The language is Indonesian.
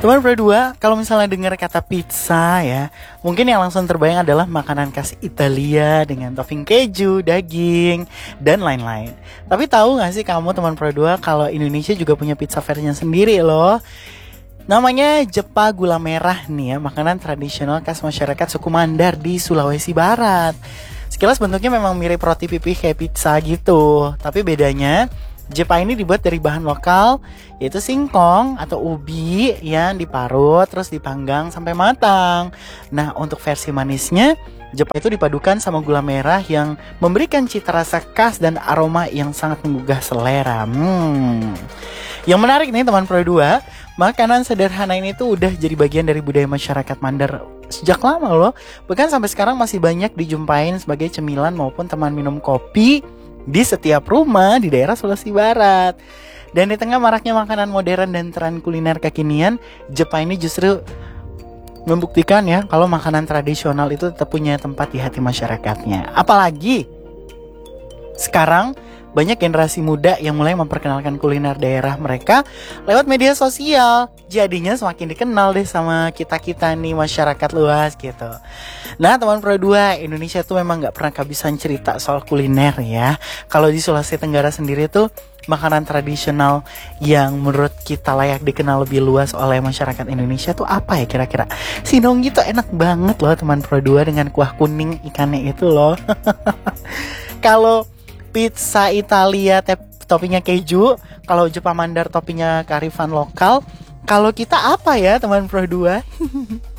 Teman berdua, kalau misalnya dengar kata pizza ya, mungkin yang langsung terbayang adalah makanan khas Italia dengan topping keju, daging, dan lain-lain. Tapi tahu gak sih kamu teman berdua kalau Indonesia juga punya pizza version sendiri loh. Namanya Jepa Gula Merah nih ya, makanan tradisional khas masyarakat suku Mandar di Sulawesi Barat. Sekilas bentuknya memang mirip roti pipih kayak pizza gitu, tapi bedanya Jepa ini dibuat dari bahan lokal, yaitu singkong atau ubi yang diparut terus dipanggang sampai matang. Nah, untuk versi manisnya, Jepa itu dipadukan sama gula merah yang memberikan cita rasa khas dan aroma yang sangat menggugah selera. Yang menarik nih teman Pro 2, makanan sederhana ini tuh udah jadi bagian dari budaya masyarakat Mandar sejak lama loh. Bahkan sampai sekarang masih banyak dijumpain sebagai cemilan maupun teman minum kopi di setiap rumah di daerah Sulawesi Barat. Dan di tengah maraknya makanan modern dan tren kuliner kekinian, Jepa ini justru membuktikan ya kalau makanan tradisional itu tetap punya tempat di hati masyarakatnya. Apalagi sekarang banyak generasi muda yang mulai memperkenalkan kuliner daerah mereka lewat media sosial. Jadinya semakin dikenal deh sama kita-kita nih masyarakat luas gitu. Nah teman Pro 2, Indonesia tuh memang gak pernah kehabisan cerita soal kuliner ya. Kalau di Sulawesi Tenggara sendiri tuh makanan tradisional yang menurut kita layak dikenal lebih luas oleh masyarakat Indonesia tuh apa ya kira-kira? Sinonggi tuh enak banget loh teman Pro 2 dengan kuah kuning ikannya itu loh. Kalau pizza Italia toppingnya keju, kalau Jepa Mandar toppingnya kearifan lokal. Kalau kita apa ya teman Pro 2?